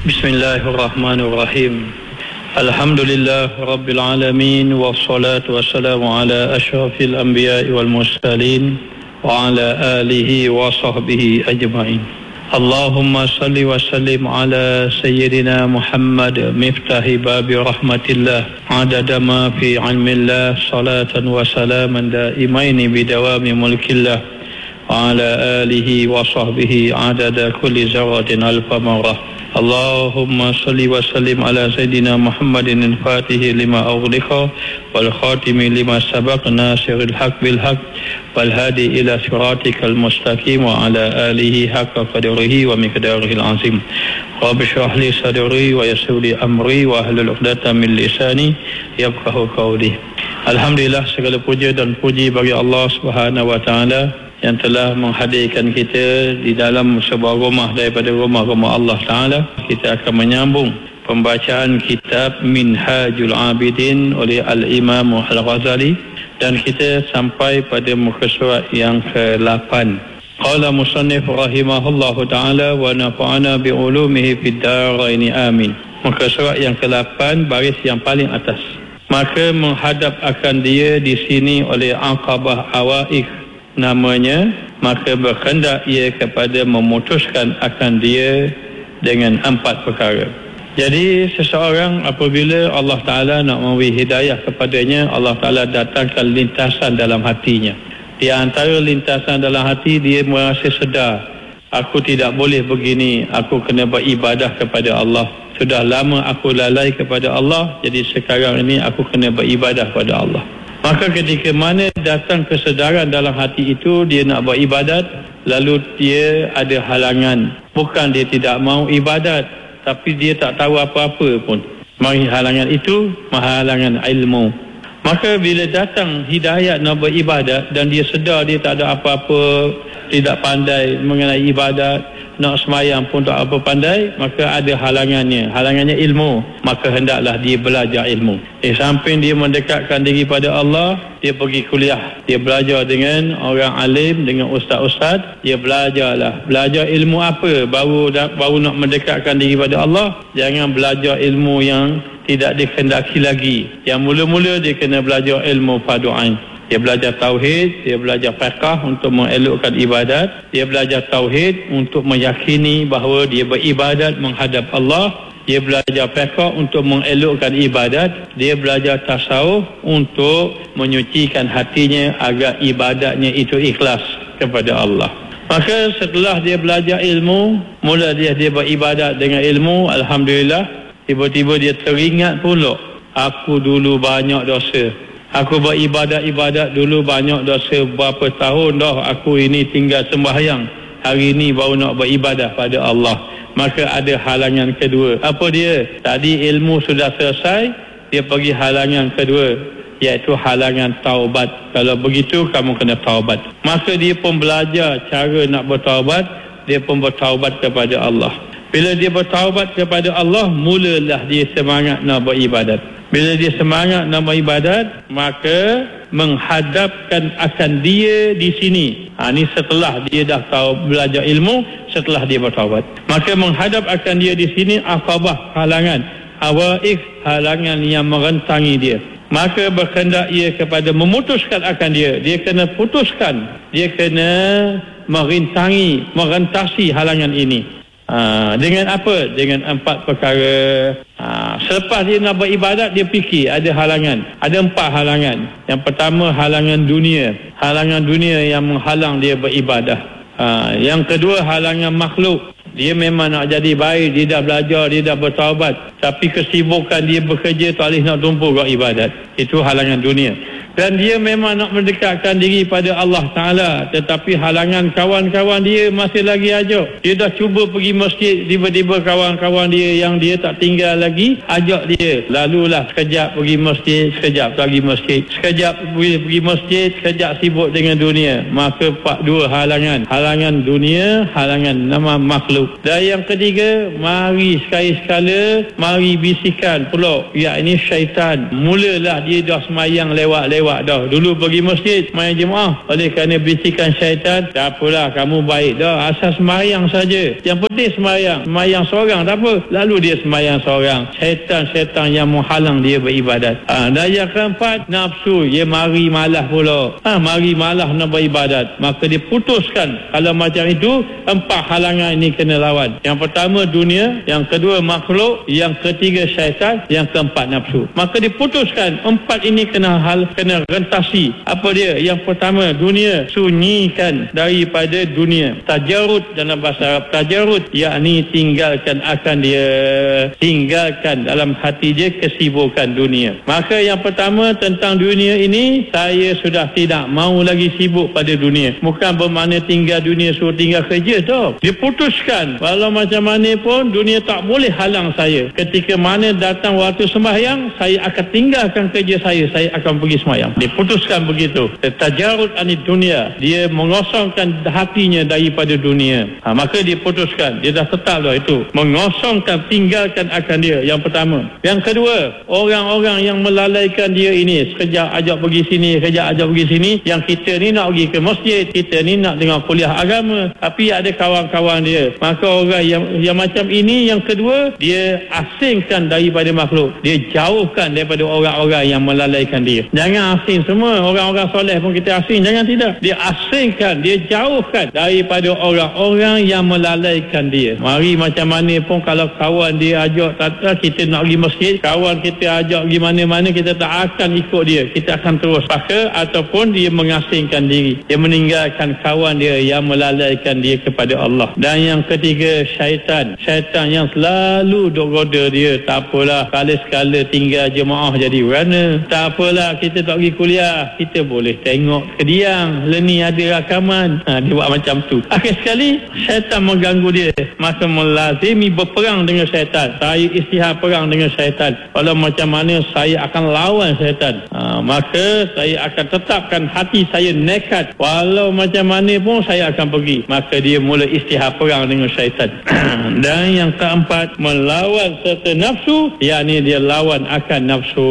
Bismillahirrahmanirrahim. Alhamdulillah Rabbil Alamin. Wassalatu wassalamu ala ashrafil anbiya'i wal mursalin wa ala alihi wa sahbihi ajma'in. Allahumma salli wa sallim ala Sayyidina Muhammad miftahi babi rahmatillah adada ma fi ilmillah salatan wa salaman daimaini bidawami mulkillah wa ala alihi wa sahbihi adada kulli zarratin alfa marrah. Allahumma salli wa sallim ala Sayyidina Muhammadin al-Fatihi lima ughliqa wal khatimi lima sabaq nasiril haq bil haq wal hadi ila siratikal mustaqim wa ala alihi haqqa qadrihi wa miqdarihi al-azim. Rabbi shrah li sadri wa yassir li amri wa hlul 'uqdatam min lisani yafqahu qawli. Alhamdulillah, segala puja dan puji bagi Allah Subhanahu wa taala yang telah menghadirkan kita di dalam sebuah rumah daripada rumah-rumah Allah Ta'ala. Kita akan menyambung pembacaan kitab Minhajul Abidin oleh Al-Imam Al-Ghazali dan kita sampai pada muka surat yang ke-8. Qala musannif rahimahullahu ta'ala wa nafa'ana bi'ulumihi fid daraini amin. Muka surat yang ke-8, baris yang paling atas. Maka menghadap akan dia di sini oleh Aqabah Awaiq namanya, maka berkehendak ia kepada memutuskan akan dia dengan 4 perkara. Jadi seseorang apabila Allah Ta'ala nak memberi hidayah kepadanya, Allah Ta'ala datangkan lintasan dalam hatinya. Di antara lintasan dalam hati, dia merasa sedar, aku tidak boleh begini, aku kena beribadah kepada Allah. Sudah lama aku lalai kepada Allah, jadi sekarang ini aku kena beribadah kepada Allah. Maka ketika mana datang kesedaran dalam hati itu, dia nak beribadat, lalu dia ada halangan. Bukan dia tidak mau ibadat, tapi dia tak tahu apa-apa pun. Mari halangan itu, halangan ilmu. Maka bila datang hidayat nak beribadat dan dia sedar dia tak ada apa-apa, tidak pandai mengenai ibadat, nak semayang pun tak apa pandai, maka ada halangannya ilmu. Maka hendaklah dia belajar ilmu. Samping dia mendekatkan diri pada Allah, dia pergi kuliah, dia belajar dengan orang alim, dengan ustaz-ustaz, dia belajar ilmu apa, baru nak mendekatkan diri pada Allah. Jangan belajar ilmu yang tidak dikehendaki lagi. Yang mula-mula dia kena belajar ilmu fardu ain. Dia belajar tauhid, dia belajar fiqh untuk mengelokkan ibadat, dia belajar tauhid untuk meyakini bahawa dia beribadat menghadap Allah, dia belajar fiqh untuk mengelokkan ibadat, dia belajar tasawuf untuk menyucikan hatinya agar ibadatnya itu ikhlas kepada Allah. Maka setelah dia belajar ilmu, mula dia beribadat dengan ilmu, alhamdulillah, tiba-tiba dia teringat pula, aku dulu banyak dosa. Aku beribadat dulu banyak dosa, berapa tahun dah aku ini tinggal sembahyang, hari ini baru nak beribadah pada Allah. Maka ada halangan kedua. Apa dia? Tadi ilmu sudah selesai, dia pergi halangan kedua, iaitu halangan taubat. Kalau begitu kamu kena taubat. Maka dia pun belajar cara nak bertaubat, dia pun bertaubat kepada Allah. Bila dia bertaubat kepada Allah, mulalah dia semangat nak beribadat. Bila dia semangat nak beribadat, maka menghadapkan akan dia di sini. Ini setelah dia dah tahu belajar ilmu, setelah dia bertaubat. Maka menghadap akan dia di sini aqabah, halangan, awaiq, halangan yang merentangi dia. Maka berkehendak ia kepada memutuskan akan dia. Dia kena putuskan, dia kena merintangi, merentasi halangan ini. Dengan apa? Dengan 4 perkara. Selepas dia nak beribadat, dia fikir ada halangan. Ada 4 halangan. Yang pertama, halangan dunia. Halangan dunia yang menghalang dia beribadah. Yang kedua, halangan makhluk. Dia memang nak jadi baik, dia dah belajar, dia dah bertaubat, tapi kesibukan dia bekerja tak boleh nak tumpu ke ibadat. Itu halangan dunia. Dan dia memang nak mendekatkan diri pada Allah Ta'ala, tetapi halangan kawan-kawan dia masih lagi ajak. Dia dah cuba pergi masjid, tiba-tiba kawan-kawan dia yang dia tak tinggal lagi ajak dia. Lalulah sekejap pergi masjid, sekejap lagi masjid, sekejap pergi masjid, sekejap sibuk dengan dunia. Maka 2 halangan. Halangan dunia, halangan nama makhluk. Dan yang ketiga, mari sekali-sekala, mari bisikan pula, ya ini syaitan. Mulalah dia dah semayang lewat-lewat buat dah. Dulu pergi masjid main jemaah, oleh kerana bisikan syaitan, tak apalah kamu baik dah, asal sembahyang saja, yang penting sembahyang seorang tak apa. Lalu dia sembahyang seorang, syaitan yang menghalang dia beribadat. Dan yang keempat, nafsu, dia mari malah pula, mari malah nak beribadat. Maka dia putuskan kalau macam itu, 4 halangan ini kena lawan. Yang pertama dunia, yang kedua makhluk, yang ketiga syaitan, yang keempat nafsu. Maka diputuskan 4 ini kena rentasi. Apa dia? Yang pertama dunia, sunyikan daripada dunia. Tajarud dalam bahasa Arab, tajarud yakni tinggalkan dalam hati dia kesibukan dunia. Maka yang pertama tentang dunia ini, saya sudah tidak mau lagi sibuk pada dunia. Bukan bermakna tinggal dunia suruh tinggal kerja tau. Diputuskan walau macam mana pun dunia tak boleh halang saya. Ketika mana datang waktu sembahyang, saya akan tinggalkan kerja saya akan pergi sembahyang. Diputuskan begitu. Tajarud anid dunia, dia mengosongkan hatinya daripada dunia. Maka diputuskan, dia dah tetap dah itu, mengosongkan, tinggalkan akan dia. Yang pertama. Yang kedua, orang-orang yang melalaikan dia ini, sekejap ajak pergi sini, sekejap ajak pergi sini, yang kita ni nak pergi ke masjid, kita ni nak dengar kuliah agama, tapi ada kawan-kawan dia. Maka orang yang macam ini, yang kedua, dia asingkan daripada makhluk, dia jauhkan daripada orang-orang yang melalaikan dia. Jangan asing semua, orang-orang soleh pun kita asing, jangan tidak. Dia asingkan, dia jauhkan daripada orang-orang yang melalaikan dia. Mari macam mana pun kalau kawan dia ajak, kata kita nak pergi masjid, kawan kita ajak pergi mana-mana, kita tak akan ikut dia, kita akan terus pakai. Ataupun dia mengasingkan diri, dia meninggalkan kawan dia yang melalaikan dia kepada Allah. Dan yang ketiga, syaitan yang selalu duk goda dia. Tak apalah, sekala-sekala tinggal jemaah jadi warna, tak apalah kita tak pergi kuliah, kita boleh tengok kediang, leni ada rakaman. Dia buat macam tu. Akhir sekali syaitan mengganggu dia, maka melazimi berperang dengan syaitan. Saya istihad perang dengan syaitan. Kalau macam mana saya akan lawan syaitan, maka saya akan tetapkan hati saya nekat, walau macam mana pun saya akan pergi. Maka dia mula istihad perang dengan syaitan. Dan yang keempat, melawan serta nafsu, yakni dia lawan akan nafsu.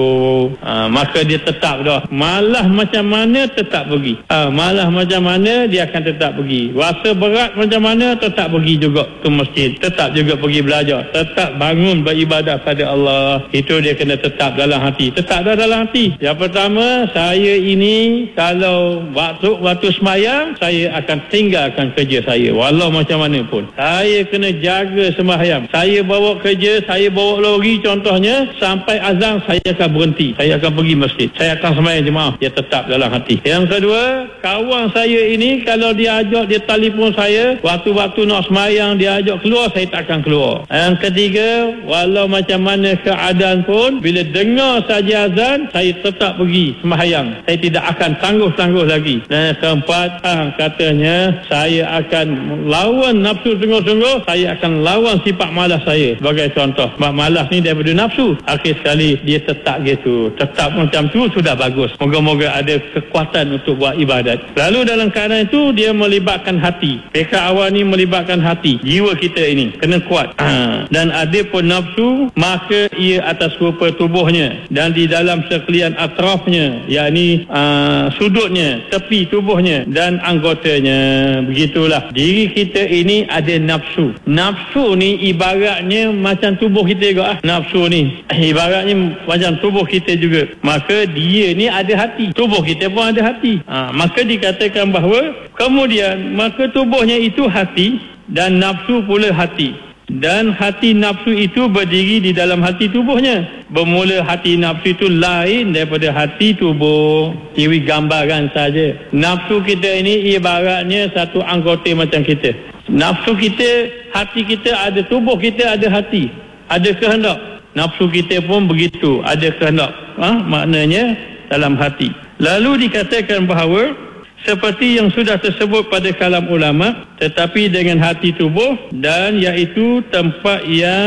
Maka dia tetap dah, malah macam mana tetap pergi, malah macam mana dia akan tetap pergi. Rasa berat macam mana tetap pergi juga ke masjid, tetap juga pergi belajar, tetap bangun beribadah pada Allah. Itu dia kena tetap dalam hati. Tetap dah dalam hati. Yang pertama, saya ini kalau waktu sembahyang, saya akan tinggalkan kerja saya walau macam mana pun. Saya kena jaga sembahyang. Saya bawa kerja, saya bawa lori contohnya, sampai azan saya akan berhenti, saya akan pergi masjid, saya akan sembahyang jemaah. Dia tetap dalam hati. Yang kedua, kawan saya ini kalau dia ajak, dia telefon saya waktu-waktu nak sembahyang, dia ajak keluar, saya tak akan keluar. Yang ketiga, walau macam mana keadaan pun, bila dengar saja azan, saya tetap pergi sembahyang, saya tidak akan tangguh-tangguh lagi. Dan yang keempat, katanya saya akan lawan nafsu sungguh-sungguh, saya akan lawan sifat malas saya. Sebagai contoh, sifat malas ni daripada nafsu. Akhir sekali dia tetap gitu, tetap macam tu sudah bagus. Moga-moga ada kekuatan untuk buat ibadat. Lalu dalam keadaan itu dia melibatkan hati. Peka awal ni melibatkan hati, jiwa kita ini kena kuat. Dan ada pun nafsu, maka ia atas rupa tubuhnya dan di dalam sekalian atrafnya, yakni sudutnya, tepi tubuhnya dan anggotanya. Begitulah diri kita ini ada nafsu. Nafsu ni ibaratnya macam tubuh kita juga. Nafsu ni ibaratnya macam tubuh kita juga. Maka dia ni ada hati, tubuh kita pun ada hati. Maka dikatakan bahawa kemudian maka tubuhnya itu hati dan nafsu pula hati. Dan hati nafsu itu berdiri di dalam hati tubuhnya. Bermula hati nafsu itu lain daripada hati tubuh. Ini gambaran saja. Nafsu kita ini ibaratnya satu anggota macam kita. Nafsu kita, hati kita ada, tubuh kita ada hati, ada kehendak. Nafsu kita pun begitu, ada kehendak. Maknanya dalam hati. Lalu dikatakan bahawa seperti yang sudah tersebut pada kalam ulama, tetapi dengan hati tubuh, dan iaitu tempat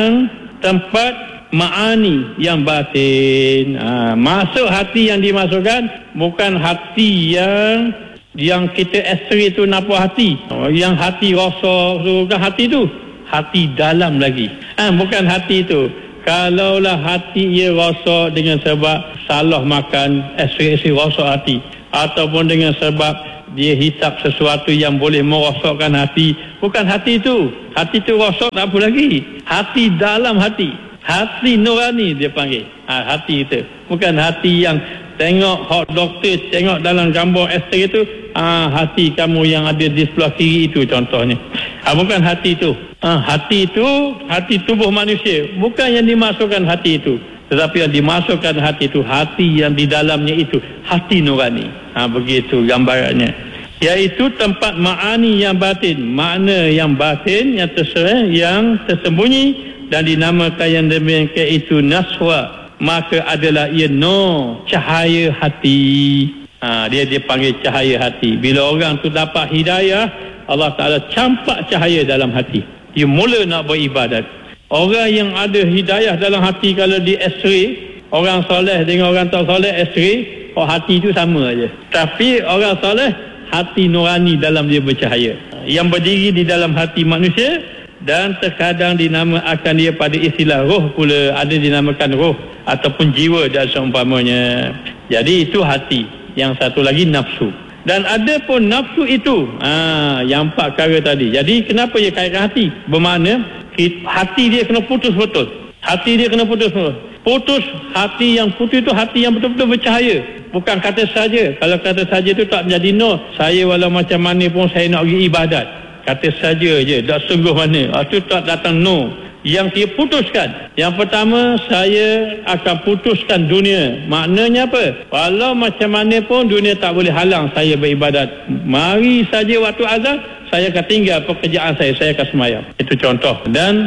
ma'ani yang batin. Masuk hati yang dimasukkan bukan hati yang kita ekstri tu nampak hati, yang hati rasa tu, bukan hati tu, hati dalam lagi. Bukan hati tu. Kalaulah hati ia rosak dengan sebab salah makan, esri rosak hati, ataupun dengan sebab dia hisap sesuatu yang boleh merosakkan hati, bukan hati itu rosak, tak apa lagi, hati dalam hati nurani dia panggil. Hati itu bukan hati yang tengok hot doktor, tengok dalam gambar X-ray itu, hati kamu yang ada di sebelah kiri itu contohnya. Bukan hati itu. Hati itu hati tubuh manusia, bukan yang dimasukkan hati itu, tetapi yang dimasukkan hati itu hati yang di dalamnya itu hati nurani. Begitu gambarannya, iaitu tempat ma'ani yang batin, makna yang batin, yang tersembunyi, dan dinamakan yang demikian itu naswa, maka adalah ia cahaya hati. Dia dipanggil cahaya hati. Bila orang tu dapat hidayah, Allah Ta'ala campak cahaya dalam hati, dia mula nak beribadat. Orang yang ada hidayah dalam hati, kalau di X-ray, orang soleh dengan orang tak soleh X-ray, hati itu sama aja. Tapi orang soleh, hati nurani dalam dia bercahaya, yang berdiri di dalam hati manusia, dan terkadang dinamakan dia pada istilah roh pula, ada dinamakan roh ataupun jiwa dan seumpamanya. Jadi itu hati. Yang satu lagi nafsu. Dan ada pun nafsu itu, yang 4 perkara tadi. Jadi kenapa dia kaitkan hati? Bermakna hati dia kena putus betul. Hati dia kena putus betul. Putus hati yang putus itu hati yang betul-betul bercahaya. Bukan kata saja. Kalau kata saja itu tak menjadi saya walau macam mana pun saya nak pergi ibadat. Kata saja je, tak sungguh mana. Itu tak datang Yang dia putuskan. Yang pertama, saya akan putuskan dunia. Maknanya apa? Walau macam mana pun dunia tak boleh halang saya beribadat. Mari saja waktu azan, saya akan tinggal pekerjaan saya akan sembahyang. Itu contoh. Dan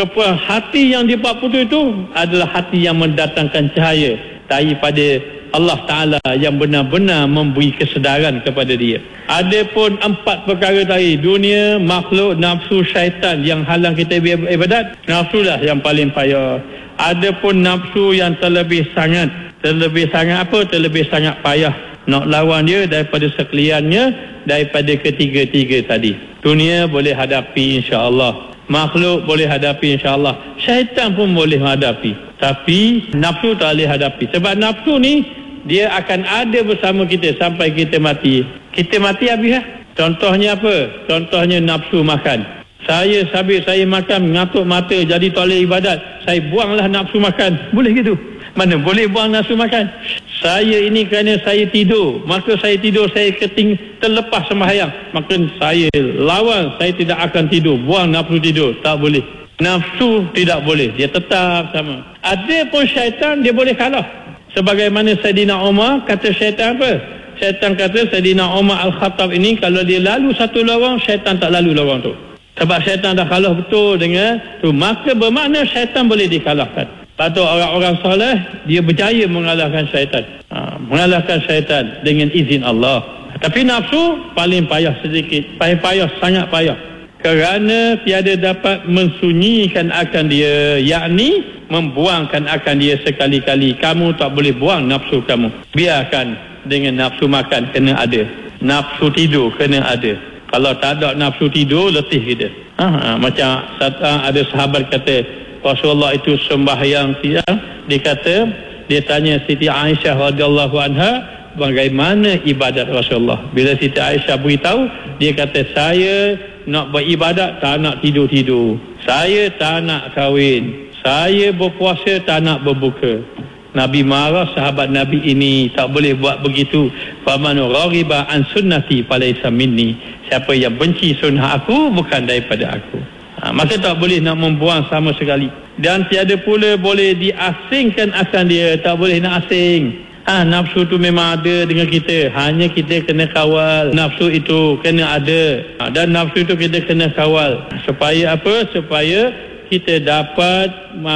hati yang dibuat putus itu adalah hati yang mendatangkan cahaya daripada Allah Ta'ala, yang benar-benar memberi kesedaran kepada dia. Adapun 4 perkara tadi, dunia, makhluk, nafsu, syaitan yang halang kita beribadat, nafsu lah yang paling payah. Adapun nafsu yang terlebih sangat payah nak lawan dia daripada sekaliannya, daripada ketiga-tiga tadi. Dunia boleh hadapi insya-Allah, makhluk boleh hadapi insya-Allah, syaitan pun boleh hadapi, tapi nafsu tak boleh hadapi. Sebab nafsu ni dia akan ada bersama kita sampai kita mati. Kita mati habis Contohnya apa? Contohnya nafsu makan. Saya makan mengatuk mata, jadi tak boleh ibadat, saya buanglah nafsu makan. Boleh gitu? Mana boleh buang nafsu makan? Saya ini kerana saya tidur, maka saya tidur, saya terlepas sembahyang, maka saya lawan, saya tidak akan tidur, buang nafsu tidur. Tak boleh. Nafsu tidak boleh, dia tetap sama. Ada pun syaitan dia boleh kalah. Sebagaimana Saidina Umar kata syaitan apa? Syaitan kata Saidina Umar Al-Khattab ini, kalau dia lalu satu lorong, syaitan tak lalu lorong tu. Sebab syaitan dah kalah betul dengan tu, maka bermakna syaitan boleh dikalahkan. Patut orang-orang soleh dia berjaya mengalahkan syaitan. Mengalahkan syaitan dengan izin Allah. Tapi nafsu paling payah sedikit, paling payah, sangat payah. Kerana tiada dapat mensunyikan akan dia, yakni membuangkan akan dia sekali-kali. Kamu tak boleh buang nafsu kamu. Biarkan dengan nafsu makan kena ada, nafsu tidur kena ada. Kalau tak ada nafsu tidur, letih kita. Macam ada sahabat kata Rasulullah itu sembahyang siang, dia tanya Siti Aisyah radhiyallahu anha, bagaimana ibadat Rasulullah. Bila Siti Aisyah beritahu, dia kata, saya nak beribadat, tak nak tidur-tidur. Saya tak nak kahwin. Saya berpuasa, tak nak berbuka. Nabi marah sahabat Nabi ini, tak boleh buat begitu. Faman raghiba an sunnati falaysa minni. Siapa yang benci sunnah aku, bukan daripada aku. Maka tak boleh nak membuang sama sekali. Dan tiada pula boleh diasingkan akan dia. Tak boleh nak asing. Nafsu tu memang ada dengan kita, hanya kita kena kawal. Nafsu itu kena ada, dan nafsu itu kita kena kawal. Supaya apa? Supaya kita dapat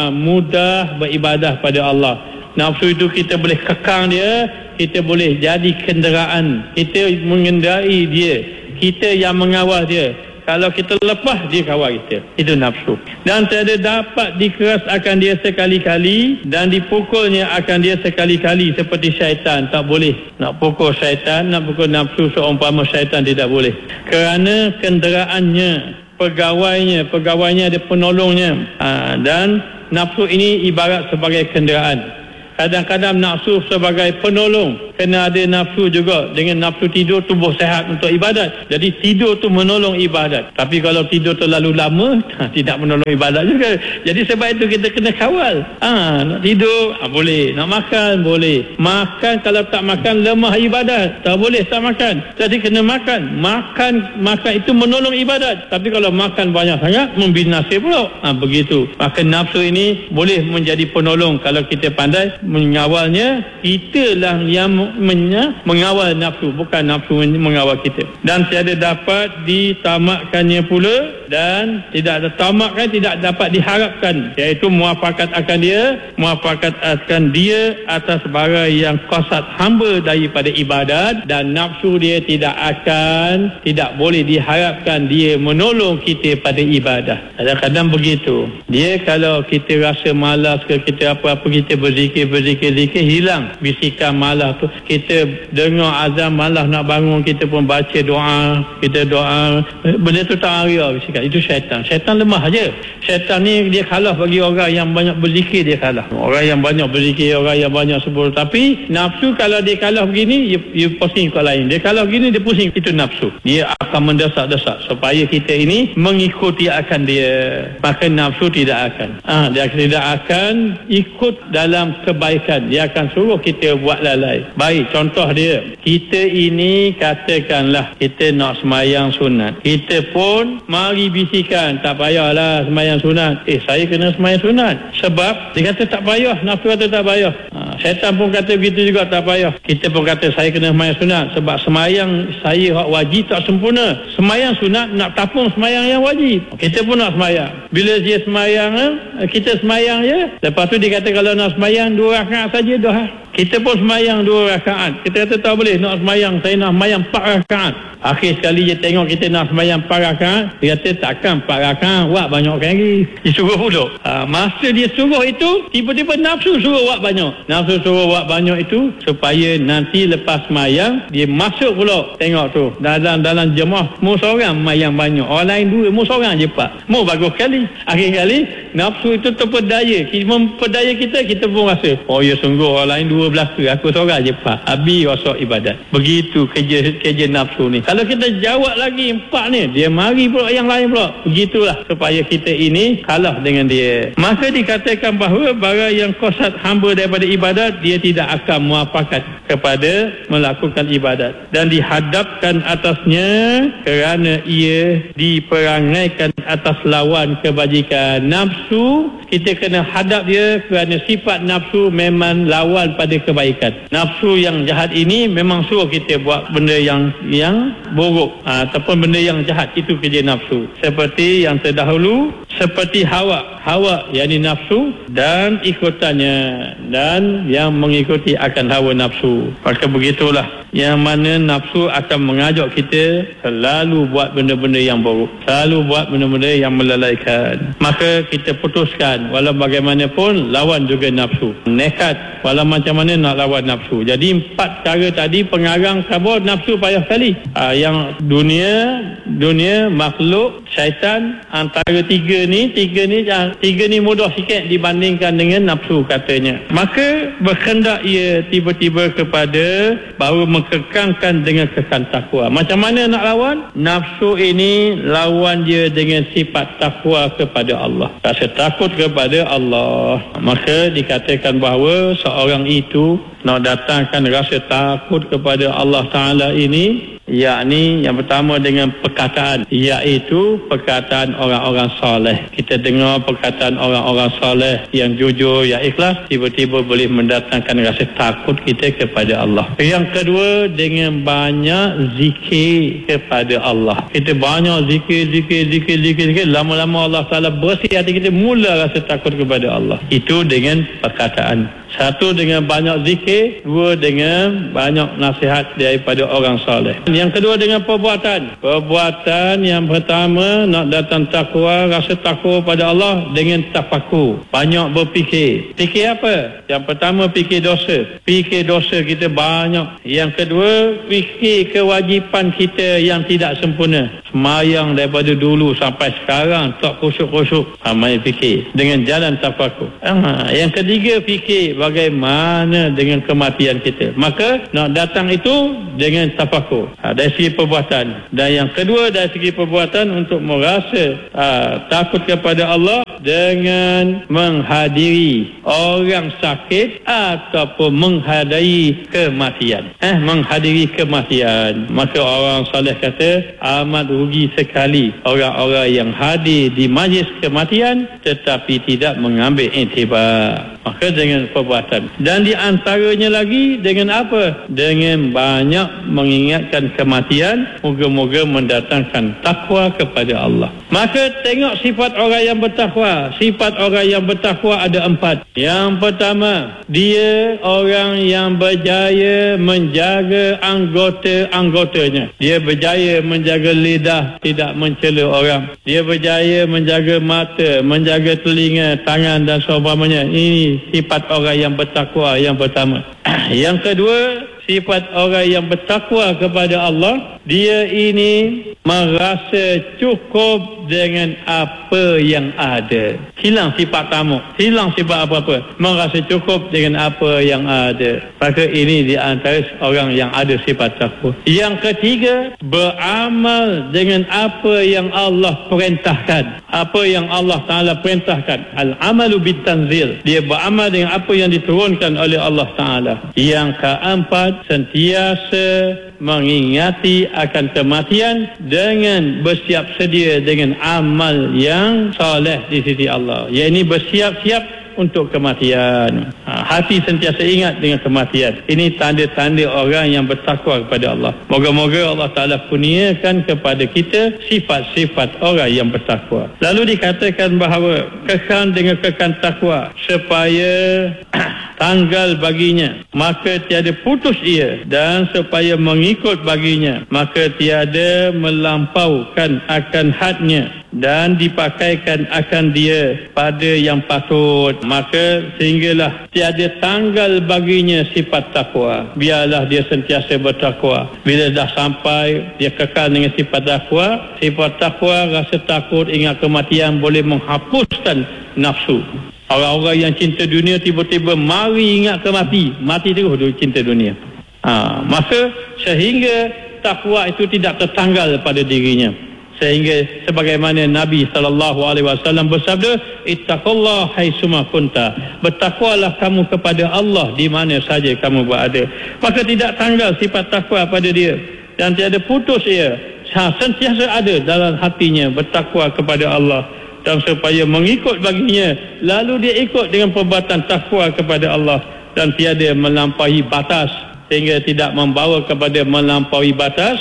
mudah beribadah pada Allah. Nafsu itu kita boleh kekang dia, kita boleh jadi kenderaan, kita mengendarai dia, kita yang mengawal dia. Kalau kita lepas, dia kawal kita. Itu nafsu. Dan tiada dapat dikeras akan dia sekali-kali, dan dipukulnya akan dia sekali-kali seperti syaitan. Tak boleh nak pukul syaitan, nak pukul nafsu seumpama syaitan, tidak boleh. Kerana kenderaannya, pegawainya ada penolongnya. Dan nafsu ini ibarat sebagai kenderaan. Kadang-kadang nafsu sebagai penolong. Kena ada nafsu juga. Dengan nafsu tidur, tubuh sehat untuk ibadat. Jadi tidur tu menolong ibadat. Tapi kalau tidur terlalu lama, tidak menolong ibadat juga. Jadi sebab itu kita kena kawal. Nak tidur, boleh. Nak makan, boleh. Makan, kalau tak makan, lemah ibadat. Tak boleh tak makan. Jadi kena makan. Makan itu menolong ibadat. Tapi kalau makan banyak sangat, membinasa pula. Begitu. Maka nafsu ini boleh menjadi penolong kalau kita pandai mengawalnya. Kitalah yang mengawal nafsu, bukan nafsu mengawal kita. Dan tiada dapat ditamakkannya pula, dan tidak dapat diharapkan, iaitu muafakat akan dia atas barang yang qasad hamba daripada ibadat, dan nafsu dia tidak boleh diharapkan dia menolong kita pada ibadah. Kadang-kadang begitu. Dia kalau kita rasa malas ke kita apa-apa, kita berzikir, hilang bisikan malas tu. Kita dengar azan malas nak bangun, kita pun baca doa, benda tu tak ada bisikan. Itu syaitan lemah aja. Syaitan ni dia kalah bagi orang yang banyak berzikir, dia kalah. Orang yang banyak berzikir, orang yang banyak sebut. Tapi nafsu kalau dia kalah begini, dia pusing kat lain. Dia kalah begini, dia pusing. Itu nafsu. Dia akan mendesak-desak supaya kita ini mengikuti akan dia. Maka nafsu tidak akan. Dia tidak akan ikut dalam kebaikan. Dia akan suruh kita buat lalai. Baik, contoh dia. Kita ini katakanlah kita nak semayang sunat. Kita pun mari bisikan, tak payahlah semayang sunat. Saya kena semayang sunat. Sebab dia kata tak payah. Nafsu kata tak payah. Syaitan pun kata begitu juga, tak payah. Kita pun kata saya kena semayang sunat. Sebab semayang saya wajib tak sempurna. Semayang sunat nak tapung semayang yang wajib. Kita pun nak semayang. Bila dia semayang, kita semayang je. Lepas tu dia kata kalau nak semayang 2 rakaat saja dah. Kita pun semayang 2 rakaat. Kita kata tak boleh nak semayang. Saya nak semayang 4 rakaat. Akhir sekali dia tengok kita nak semayang 4 rakaat. Dia kata takkan 4 rakaat. Buat banyak lagi. Dia suruh pula. Masa dia suruh itu, tiba-tiba nafsu suruh buat banyak. Nafsu suruh buat banyak itu supaya nanti lepas semayang, dia masuk pula. Tengok tu. Dalam jemaah, mu seorang semayang banyak. Orang lain 2, mu seorang je 4. Mu bagus sekali. Akhir kali, nafsu itu terpedaya. Mempedaya kita pun rasa, oh ya sungguh orang lain 2 belaka, aku seorang je 4. Habis rasa ibadat. Begitu kerja nafsu ni. Kalau kita jawab lagi 4 ni, dia mari pula yang lain pula. Begitulah supaya kita ini kalah dengan dia. Maka dikatakan bahawa barang yang qasad hamba daripada ibadat, dia tidak akan muafakat kepada melakukan ibadat dan dihadapkan atasnya kerana ia diperangaikan atas lawan kebajikan. Nafsu kita kena hadap dia kerana sifat nafsu memang lawan pada kebaikan. Nafsu yang jahat ini memang suruh kita buat benda yang buruk ataupun benda yang jahat. Itu kerja nafsu. Seperti yang terdahulu, seperti hawa yakni nafsu dan ikutannya, dan yang mengikuti akan hawa nafsu. Maka begitulah yang mana nafsu akan mengajak kita selalu buat benda-benda yang buruk, selalu buat benda-benda yang melalaikan. Maka kita putuskan walau bagaimanapun lawan juga nafsu. Nekat walau macam mana nak lawan nafsu. Jadi 4 cara tadi pengarang kabur nafsu payah sekali. Yang dunia, makhluk, syaitan, antara tiga ni mudah sikit dibandingkan dengan nafsu katanya. Maka berkendak ia tiba-tiba kepada bahawa mengekangkan dengan kekan takwa. Macam mana nak lawan? Nafsu ini lawan dia dengan sifat takwa kepada Allah. Rasa takut kepada Allah. Maka dikatakan bahawa seorang itu nak datangkan rasa takut kepada Allah Ta'ala ini, yakni yang pertama dengan perkataan, iaitu perkataan orang-orang soleh. Kita dengar perkataan orang-orang soleh yang jujur, yang ikhlas, tiba-tiba boleh mendatangkan rasa takut kita kepada Allah. Yang kedua, dengan banyak zikir kepada Allah. Kita banyak zikir, lama-lama Allah Ta'ala bersih hati kita, mula rasa takut kepada Allah. Itu dengan perkataan. Satu, dengan banyak zikir. Dua, dengan banyak nasihat daripada orang soleh. Yang kedua, dengan perbuatan. Perbuatan yang pertama, nak datang takwa, rasa takwa pada Allah dengan tafakur. Banyak berfikir. Fikir apa? Yang pertama, fikir dosa. Fikir dosa kita banyak. Yang kedua, fikir kewajipan kita yang tidak sempurna. Semayang daripada dulu sampai sekarang tak khusyuk-khusyuk. Main fikir dengan jalan tafakur. Yang ketiga, fikir bagaimana dengan kematian kita. Maka nak datang itu dengan tafakur dari segi perbuatan. Dan yang kedua, dari segi perbuatan, untuk merasa takut kepada Allah dengan menghadiri orang sakit ataupun menghadiri kematian. Menghadiri kematian. Maka orang soleh kata, amat rugi sekali orang-orang yang hadir di majlis kematian tetapi tidak mengambil iktibar. Maka dengan perbuatan. Dan di antaranya lagi dengan apa? Dengan banyak mengingatkan kematian. Moga-moga mendatangkan takwa kepada Allah. Maka tengok sifat orang yang bertakwa. Sifat orang yang bertakwa ada 4. Yang pertama, dia orang yang berjaya menjaga anggota-anggotanya. Dia berjaya menjaga lidah, tidak mencela orang. Dia berjaya menjaga mata, menjaga telinga, tangan dan seumpamanya. Ini sifat orang yang bertakwa yang pertama. Yang kedua, sifat orang yang bertakwa kepada Allah, dia ini merasa cukup dengan apa yang ada. Hilang sifat tamak, hilang sifat apa-apa, merasa cukup dengan apa yang ada. Maka ini di antara orang yang ada sifat takwa. Yang ketiga, beramal dengan apa yang Allah perintahkan. Apa yang Allah Ta'ala perintahkan. Al-amalu bitanzil. Dia beramal dengan apa yang diturunkan oleh Allah Ta'ala. Yang keempat, sentiasa mengingati akan kematian dengan bersiap sedia dengan amal yang soleh di sisi Allah. Yang ini bersiap-siap untuk kematian. Hati sentiasa ingat dengan kematian. Ini tanda-tanda orang yang bertakwa kepada Allah. Moga-moga Allah Ta'ala kurniakan kepada kita sifat-sifat orang yang bertakwa. Lalu dikatakan bahawa kekal dengan kekal takwa supaya tanggal baginya, maka tiada putus ia, dan supaya mengikut baginya, maka tiada melampaukan akan hadnya, dan dipakaikan akan dia pada yang patut. Maka sehinggalah tiada tanggal baginya sifat takwa. Biarlah dia sentiasa bertakwa. Bila dah sampai dia kekal dengan sifat takwa, rasa takut, ingat kematian, boleh menghapuskan nafsu. Orang-orang yang cinta dunia tiba-tiba mari ingat ke mati terus dia cinta dunia. Maka sehingga takwa itu tidak tertanggal pada dirinya. Sehingga sebagaimana Nabi SAW bersabda, ittaqullah haitsuma kunta. Bertakwalah kamu kepada Allah di mana saja kamu berada. Maka tidak tanggal sifat takwa pada dia, dan tiada putus ia. Sentiasa ada dalam hatinya bertakwa kepada Allah, dan supaya mengikut baginya, lalu dia ikut dengan perbuatan takwa kepada Allah, dan tiada melampaui batas sehingga tidak membawa kepada melampaui batas.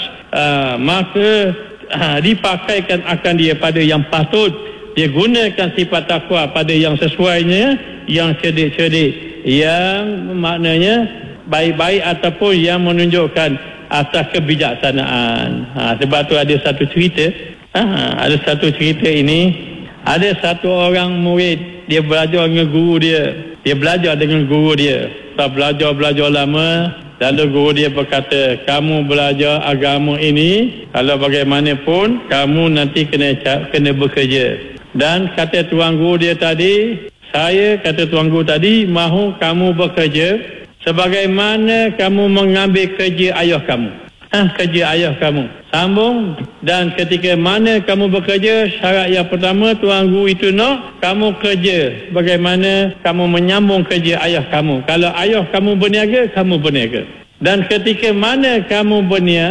Maka dipakaikan akan dia pada yang patut. Dia gunakan sifat takwa pada yang sesuainya, yang cerdik-cerdik, yang maknanya baik-baik ataupun yang menunjukkan atas kebijaksanaan. Sebab tu ada satu cerita. Ada satu cerita ini. Ada satu orang murid, dia belajar dengan guru dia. Dia belajar dengan guru dia. Setelah belajar lama, lalu guru dia berkata, kamu belajar agama ini, kalau bagaimanapun kamu nanti kena bekerja. Dan kata tuan guru dia tadi, kata tuan guru tadi, mahu kamu bekerja sebagaimana kamu mengambil kerja ayah kamu. Kerja ayah kamu. Sambung. Dan ketika mana kamu bekerja, syarat yang pertama tuan guru itu nak kamu kerja bagaimana kamu menyambung kerja ayah kamu. Kalau ayah kamu berniaga, kamu berniaga. Dan ketika mana kamu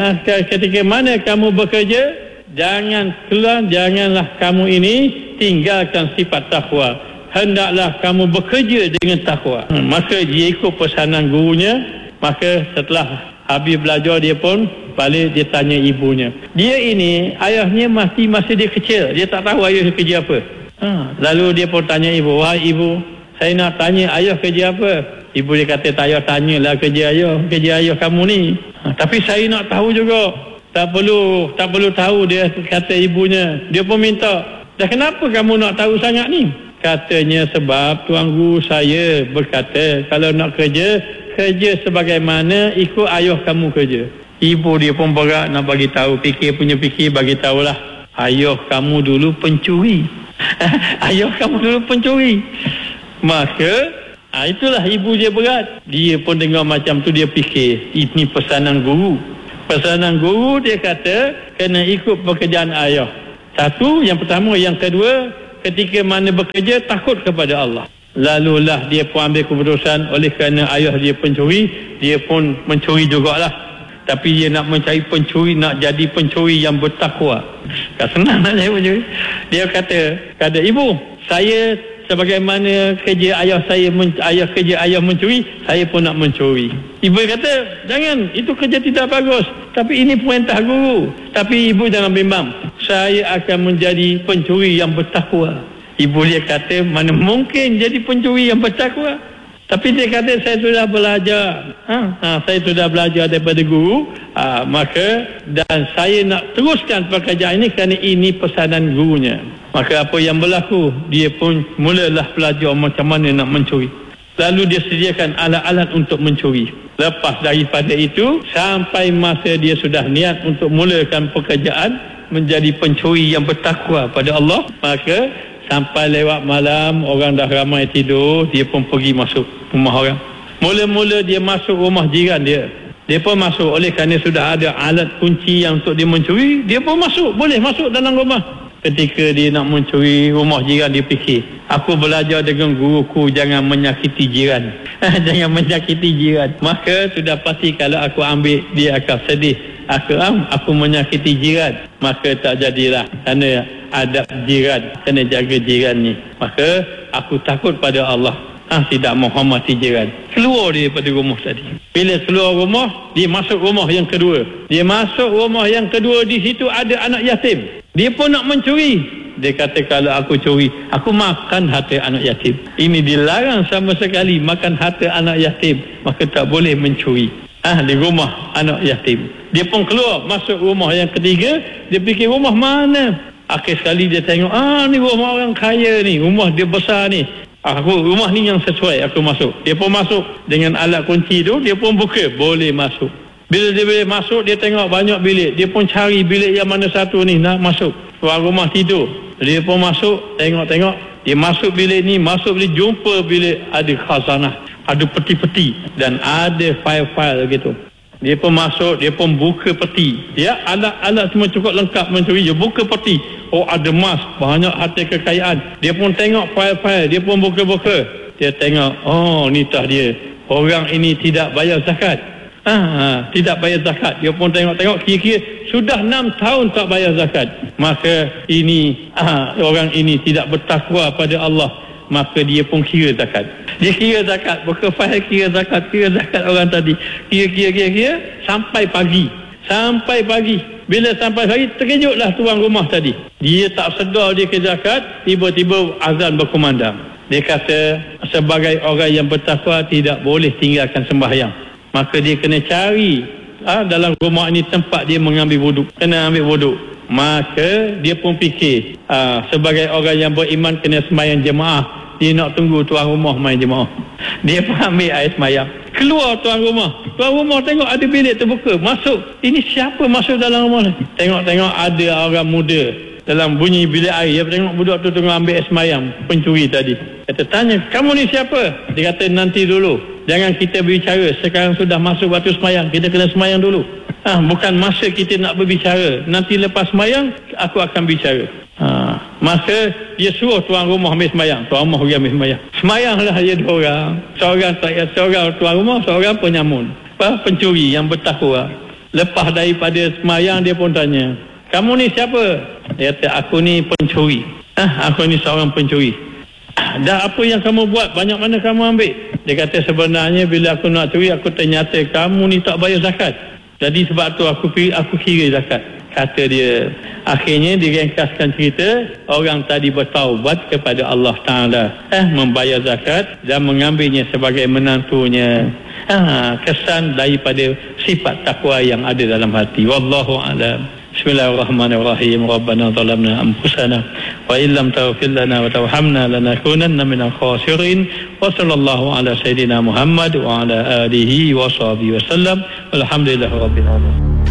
bekerja, janganlah kamu ini tinggalkan sifat takwa. Hendaklah kamu bekerja dengan takwa. Maka dia ikut pesanan gurunya. Maka setelah habis belajar, dia pun balik, dia tanya ibunya. Dia ini, ayahnya masih dia kecil. Dia tak tahu ayah kerja apa. Lalu dia pun tanya ibu, wahai ibu, saya nak tanya ayah kerja apa? Ibu dia kata, tak payah tanyalah kerja ayah kamu ni. Tapi saya nak tahu juga. Tak perlu tahu, dia kata ibunya. Dia pun minta, dah kenapa kamu nak tahu sangat ni? Katanya sebab Tuan Guru saya berkata, kalau nak kerja sebagaimana ikut ayah kamu kerja. Ibu dia pun berat nak bagi tahu, fikir bagi tahulah. Ayah kamu dulu pencuri. Ayah kamu dulu pencuri. Maka itulah ibu dia berat. Dia pun dengar macam tu, dia fikir ini pesanan guru. Pesanan guru dia kata kena ikut pekerjaan ayah. Satu, yang pertama. Yang kedua, ketika mana bekerja takut kepada Allah. Lalulah dia pun ambil keputusan, oleh kerana ayah dia pencuri, dia pun mencuri jugalah. Tapi dia nak mencari pencuri, nak jadi pencuri yang bertakwa. Tak senang nak jadi pencuri. Dia kata ibu, saya sebagaimana kerja ayah ayah mencuri, saya pun nak mencuri. Ibu kata, jangan, itu kerja tidak bagus. Tapi ini perintah guru. Tapi ibu jangan bimbang, saya akan menjadi pencuri yang bertakwa. Ibu dia kata, mana mungkin jadi pencuri yang bertakwa? Tapi dia kata, saya sudah belajar. Saya sudah belajar daripada guru. Maka, dan saya nak teruskan pekerjaan ini kerana ini pesanan gurunya. Maka apa yang berlaku, dia pun mulalah belajar macam mana nak mencuri. Lalu dia sediakan alat-alat untuk mencuri. Lepas daripada itu, sampai masa dia sudah niat untuk mulakan pekerjaan menjadi pencuri yang bertakwa pada Allah, maka sampai lewat malam, orang dah ramai tidur, dia pun pergi masuk rumah orang. Mula-mula dia masuk rumah jiran dia. Dia pun masuk, oleh kerana sudah ada alat kunci yang untuk dia mencuri, dia pun masuk, boleh masuk dalam rumah. Ketika dia nak mencuri rumah jiran, dia fikir, aku belajar dengan guruku jangan menyakiti jiran. Jangan menyakiti jiran. Maka sudah pasti kalau aku ambil, dia akan sedih. Aku menyakiti jiran, maka tak jadilah. Kerana adab jiran, kena jaga jiran ni. Maka aku takut pada Allah, tidak menghormati jiran. Keluar dia daripada rumah tadi. Bila keluar rumah, dia masuk rumah yang kedua. Di situ ada anak yatim. Dia pun nak mencuri. Dia kata, kalau aku curi, aku makan harta anak yatim. Ini dilarang sama sekali, makan harta anak yatim. Maka tak boleh mencuri di rumah anak yatim. Dia pun keluar, masuk rumah yang ketiga. Dia fikir, rumah mana? Akhir sekali dia tengok, ni rumah orang kaya ni, rumah dia besar ni. Rumah ni yang sesuai, aku masuk. Dia pun masuk dengan alat kunci tu, dia pun buka, boleh masuk. Bila dia boleh masuk, dia tengok banyak bilik. Dia pun cari bilik yang mana satu ni nak masuk. Tuan rumah tidur. Dia pun masuk, tengok. Dia masuk bilik ni, jumpa bilik ada khazanah, ada peti-peti dan ada file-file gitu. Dia pun masuk, dia pun buka peti. Ya, alat-alat semua cukup lengkap mencuri. Dia buka peti. Oh, ada emas, banyak harta kekayaan. Dia pun tengok file-file, dia pun buka-buka. Dia tengok, ni tah dia. Orang ini tidak bayar zakat. Tidak bayar zakat. Dia pun tengok, kira-kira sudah 6 tahun tak bayar zakat. Maka ini orang ini tidak bertakwa pada Allah. Maka dia pun kira zakat. Dia kira zakat, buka faham kira zakat orang tadi. Kira sampai pagi. Bila sampai pagi, terkejutlah tuan rumah tadi. Dia tak sedar dia ke zakat, tiba-tiba azan berkumandang. Dia kata, sebagai orang yang bertakwa tidak boleh tinggalkan sembahyang. Maka dia kena cari dalam rumah ini tempat dia mengambil wuduk. Kena ambil wuduk. Maka dia pun fikir, sebagai orang yang beriman kena sembahyang jemaah. Dia nak tunggu tuan rumah main jemaah. Dia pun ambil air sembahyang. Keluar tuan rumah. Tuan rumah tengok ada bilik terbuka. Masuk. Ini siapa masuk dalam rumah ni? Tengok ada orang muda dalam bunyi bilik air. Dia tengok budak tu tengah ambil air sembahyang. Pencuri tadi. Kata, tanya, kamu ni siapa? Dia kata, nanti dulu. Jangan kita berbicara. Sekarang sudah masuk waktu sembahyang. Kita kena sembahyang dulu. Bukan masa kita nak berbicara. Nanti lepas sembahyang, aku akan bicara. Maka dia suruh tuan rumah ambil sembahyang. Tuan rumah pergi ambil sembahyang. Sembahyanglah dia dua orang. Seorang tuan rumah, seorang penyamun. Pencuri yang bertakwa. Lepas daripada sembahyang, dia pun tanya, kamu ni siapa? Dia kata, aku ni pencuri. Aku ni seorang pencuri. Dah apa yang kamu buat? Banyak mana kamu ambil? Dia kata, sebenarnya bila aku nak curi, aku ternyata kamu ni tak bayar zakat. Jadi sebab tu aku kira zakat. kata dia, akhirnya diringkaskan cerita, orang tadi bertaubat kepada Allah Ta'ala, membayar zakat dan mengambilnya sebagai menantunya. Kesan daripada sifat takwa yang ada dalam hati. Wallahu a'lam. Bismillahirrahmanirrahim. Rabbana zalamna anfusana wa illam taghfir lana wa tarhamna lanakunanna minal khasirin. Wa sallallahu ala sayidina Muhammad wa ala alihi wa sahbihi wasallam. Walhamdulillahirabbil alamin.